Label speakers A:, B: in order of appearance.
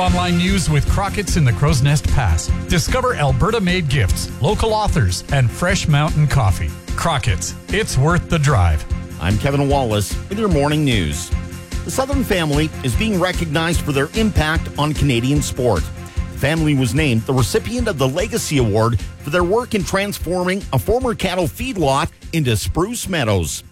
A: online news with Crockett's in the Crow's Nest Pass. Discover Alberta-made gifts, local authors, and fresh mountain coffee. Crockett's, it's worth the drive.
B: I'm Kevin Wallace with your morning news. The Southern family is being recognized for their impact on Canadian sport. The family was named the recipient of the Legacy Award for their work in transforming a former cattle feedlot into Spruce Meadows.